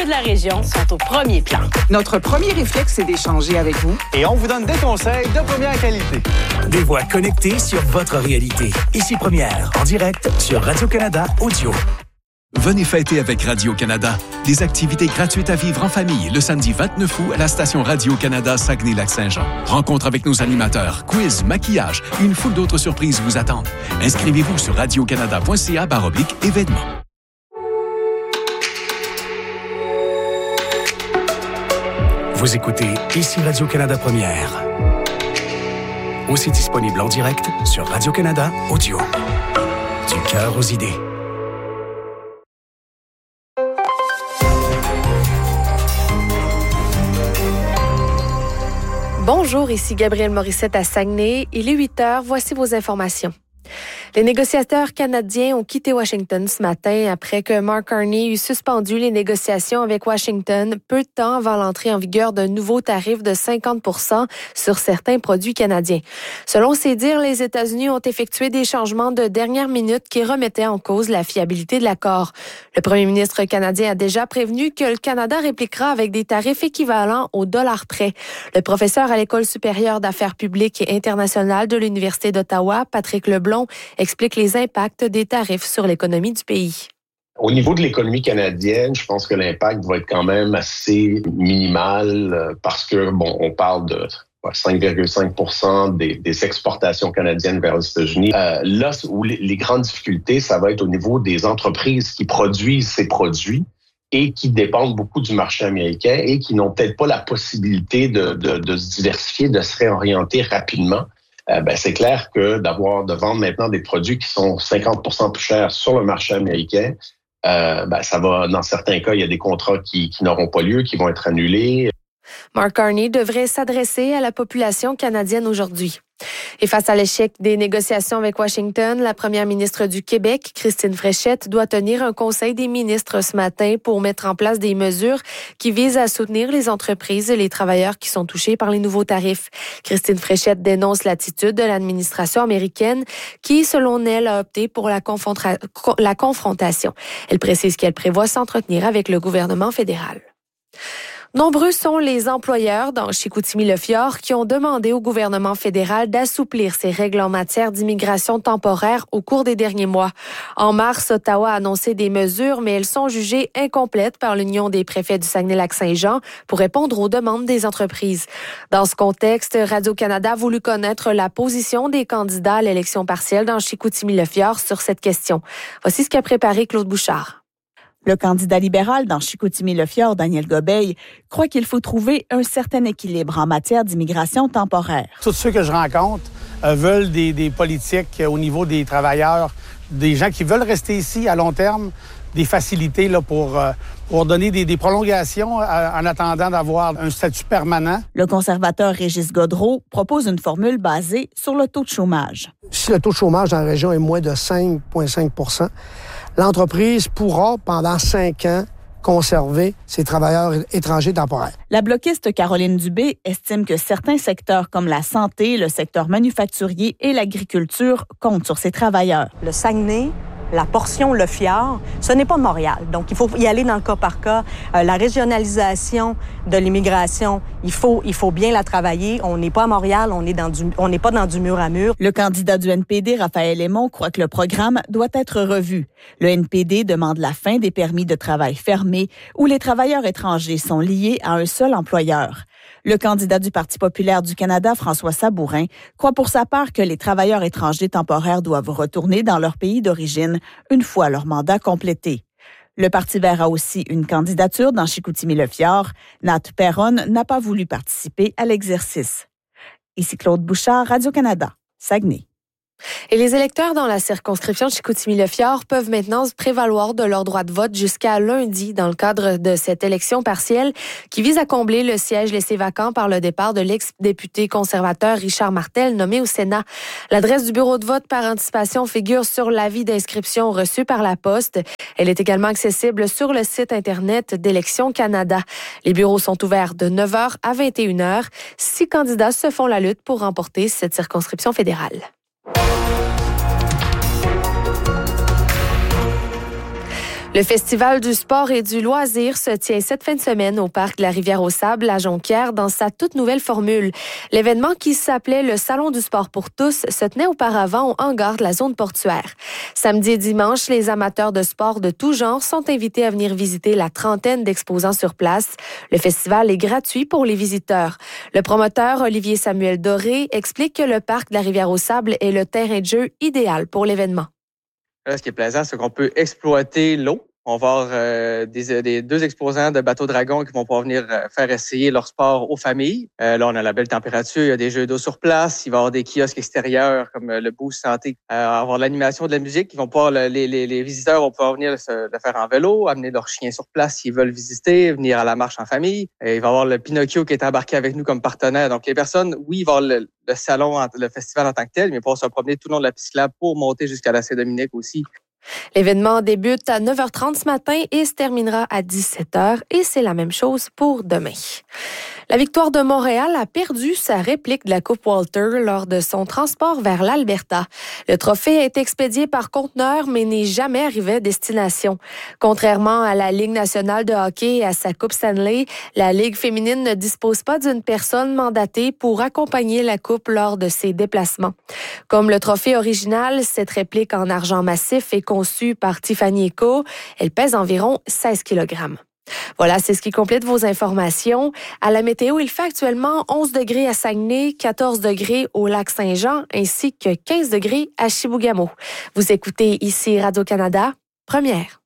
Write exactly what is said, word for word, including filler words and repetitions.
ceux de la région sont au premier plan. Notre premier réflexe, c'est d'échanger avec vous. Et on vous donne des conseils de première qualité. Des voix connectées sur votre réalité. Ici Première, en direct sur Radio-Canada Audio. Venez fêter avec Radio-Canada. Des activités gratuites à vivre en famille le samedi vingt-neuf août à la station Radio-Canada Saguenay-Lac-Saint-Jean. Rencontre avec nos animateurs, quiz, maquillage et une foule d'autres surprises vous attendent. Inscrivez-vous sur radiocanada.ca baroblique événements. Vous écoutez Ici Radio-Canada Première. Aussi disponible en direct sur Radio-Canada Audio. Du cœur aux idées. Bonjour, ici Gabrielle Morissette à Saguenay. Il est huit heures, voici vos informations. Les négociateurs canadiens ont quitté Washington ce matin après que Mark Carney eut suspendu les négociations avec Washington peu de temps avant l'entrée en vigueur d'un nouveau tarif de cinquante pour cent sur certains produits canadiens. Selon ses dires, les États-Unis ont effectué des changements de dernière minute qui remettaient en cause la fiabilité de l'accord. Le premier ministre canadien a déjà prévenu que le Canada répliquera avec des tarifs équivalents au dollar près. Le professeur à l'École supérieure d'affaires publiques et internationales de l'Université d'Ottawa, Patrick Leblond, explique les impacts des tarifs sur l'économie du pays. Au niveau de l'économie canadienne, je pense que l'impact va être quand même assez minimal parce que, bon, on parle de cinq virgule cinq pour cent des, des exportations canadiennes vers les États-Unis. Euh, là où les, les grandes difficultés, ça va être au niveau des entreprises qui produisent ces produits et qui dépendent beaucoup du marché américain et qui n'ont peut-être pas la possibilité de, de, de se diversifier, de se réorienter rapidement. Euh, ben, c'est clair que d'avoir de vendre maintenant des produits qui sont cinquante pour cent plus chers sur le marché américain, euh, ben, ça va, dans certains cas, il y a des contrats qui, qui n'auront pas lieu, qui vont être annulés. Mark Carney devrait s'adresser à la population canadienne aujourd'hui. Et face à l'échec des négociations avec Washington, la première ministre du Québec, Christine Fréchette, doit tenir un conseil des ministres ce matin pour mettre en place des mesures qui visent à soutenir les entreprises et les travailleurs qui sont touchés par les nouveaux tarifs. Christine Fréchette dénonce l'attitude de l'administration américaine qui, selon elle, a opté pour la, confrontra- la confrontation. Elle précise qu'elle prévoit s'entretenir avec le gouvernement fédéral. Nombreux sont les employeurs dans Chicoutimi-Le-Fjord qui ont demandé au gouvernement fédéral d'assouplir ses règles en matière d'immigration temporaire au cours des derniers mois. En mars, Ottawa a annoncé des mesures, mais elles sont jugées incomplètes par l'Union des préfets du Saguenay-Lac-Saint-Jean pour répondre aux demandes des entreprises. Dans ce contexte, Radio-Canada a voulu connaître la position des candidats à l'élection partielle dans Chicoutimi-Le-Fjord sur cette question. Voici ce qu'a préparé Claude Bouchard. Le candidat libéral dans Chicoutimi-Le-Fjord, Daniel Gobeil, croit qu'il faut trouver un certain équilibre en matière d'immigration temporaire. Tous ceux que je rencontre euh, veulent des, des politiques euh, au niveau des travailleurs, des gens qui veulent rester ici à long terme, des facilités là, pour, euh, pour donner des, des prolongations euh, en attendant d'avoir un statut permanent. Le conservateur Régis Godreau propose une formule basée sur le taux de chômage. Si le taux de chômage dans la région est moins de cinq virgule cinq pour cent, l'entreprise pourra, pendant cinq ans, conserver ses travailleurs étrangers temporaires. La bloquiste Caroline Dubé estime que certains secteurs comme la santé, le secteur manufacturier et l'agriculture comptent sur ces travailleurs. Le Saguenay, la portion Le Fjord, ce n'est pas Montréal. Donc, il faut y aller dans le cas par cas. Euh, la régionalisation de l'immigration, il faut, il faut bien la travailler. On n'est pas à Montréal, on est dans du, on n'est pas dans du mur à mur. Le candidat du N P D, Raphaël Aymon, croit que le programme doit être revu. Le N P D demande la fin des permis de travail fermés où les travailleurs étrangers sont liés à un seul employeur. Le candidat du Parti populaire du Canada, François Sabourin, croit pour sa part que les travailleurs étrangers temporaires doivent retourner dans leur pays d'origine une fois leur mandat complété. Le Parti vert a aussi une candidature dans Chicoutimi-Le-Fjord. Nat Perron n'a pas voulu participer à l'exercice. Ici Claude Bouchard, Radio-Canada, Saguenay. Et les électeurs dans la circonscription de Chicoutimi-Le-Fjord peuvent maintenant se prévaloir de leur droit de vote jusqu'à lundi dans le cadre de cette élection partielle qui vise à combler le siège laissé vacant par le départ de l'ex-député conservateur Richard Martel nommé au Sénat. L'adresse du bureau de vote par anticipation figure sur l'avis d'inscription reçu par la Poste. Elle est également accessible sur le site Internet d'Élections Canada. Les bureaux sont ouverts de neuf heures à vingt et une heures. Six candidats se font la lutte pour remporter cette circonscription fédérale. Le Festival du sport et du loisir se tient cette fin de semaine au parc de la Rivière-aux-Sables à Jonquière dans sa toute nouvelle formule. L'événement qui s'appelait le Salon du sport pour tous se tenait auparavant au hangar de la zone portuaire. Samedi et dimanche, les amateurs de sport de tout genre sont invités à venir visiter la trentaine d'exposants sur place. Le festival est gratuit pour les visiteurs. Le promoteur Olivier Samuel Doré explique que le parc de la Rivière-aux-Sables est le terrain de jeu idéal pour l'événement. Là, ce qui est plaisant, c'est qu'on peut exploiter l'eau. On va avoir euh, des, des deux exposants de bateaux dragons qui vont pouvoir venir euh, faire essayer leur sport aux familles. Euh, là, on a la belle température, il y a des jeux d'eau sur place, il va y avoir des kiosques extérieurs comme euh, le Boost Santé, euh, avoir l'animation de la musique. Ils vont pouvoir, le, les, les, les visiteurs vont pouvoir venir se, le faire en vélo, amener leur chien sur place s'ils veulent visiter, venir à la marche en famille. Et il va y avoir le Pinocchio qui est embarqué avec nous comme partenaire. Donc, les personnes, oui, il va y avoir le, le salon, le festival en tant que tel, mais ils pourront se promener tout le long de la piste cyclable pour monter jusqu'à la Saint-Dominique aussi. L'événement débute à neuf heures trente ce matin et se terminera à dix-sept heures et c'est la même chose pour demain. La Victoire de Montréal a perdu sa réplique de la Coupe Walter lors de son transport vers l'Alberta. Le trophée a été expédié par conteneur mais n'est jamais arrivé à destination. Contrairement à la Ligue nationale de hockey et à sa Coupe Stanley, la Ligue féminine ne dispose pas d'une personne mandatée pour accompagner la Coupe lors de ses déplacements. Comme le trophée original, cette réplique en argent massif est conçue par Tiffany Eco. Elle pèse environ seize kilogrammes. Voilà, c'est ce qui complète vos informations. À la météo, il fait actuellement onze degrés à Saguenay, quatorze degrés au lac Saint-Jean, ainsi que quinze degrés à Chibougamau. Vous écoutez ici Radio-Canada, première.